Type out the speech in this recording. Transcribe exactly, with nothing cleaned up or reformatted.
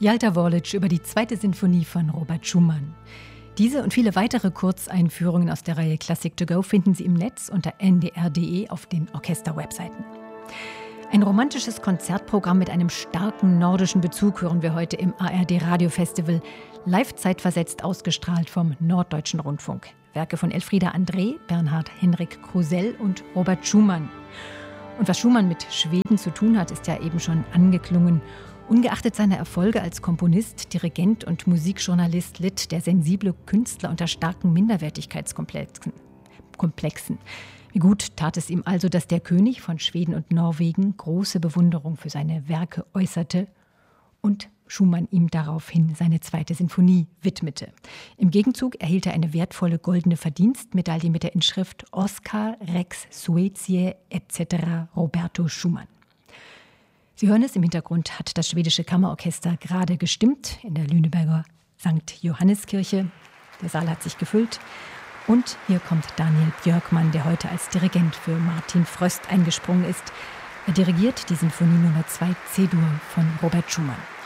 Jalta Worlic über die zweite Sinfonie von Robert Schumann. Diese und viele weitere Kurzeinführungen aus der Reihe Classic to Go finden Sie im Netz unter n d r punkt d e auf den Orchesterwebseiten. Ein romantisches Konzertprogramm mit einem starken nordischen Bezug hören wir heute im A R D Radiofestival, live zeitversetzt ausgestrahlt vom Norddeutschen Rundfunk. Werke von Elfriede André, Bernhard Henrik Krusell und Robert Schumann. Und was Schumann mit Schweden zu tun hat, ist ja eben schon angeklungen. Ungeachtet seiner Erfolge als Komponist, Dirigent und Musikjournalist litt der sensible Künstler unter starken Minderwertigkeitskomplexen. Komplexen. Wie gut tat es ihm also, dass der König von Schweden und Norwegen große Bewunderung für seine Werke äußerte und Schumann ihm daraufhin seine zweite Sinfonie widmete. Im Gegenzug erhielt er eine wertvolle goldene Verdienstmedaille mit der Inschrift Oscar Rex Suetie et cetera Roberto Schumann. Sie hören es, im Hintergrund hat das schwedische Kammerorchester gerade gestimmt in der Lüneburger Sankt Johanneskirche. Der Saal hat sich gefüllt. Und hier kommt Daniel Björkman, der heute als Dirigent für Martin Fröst eingesprungen ist. Er dirigiert die Sinfonie Nummer zwei C-Dur von Robert Schumann.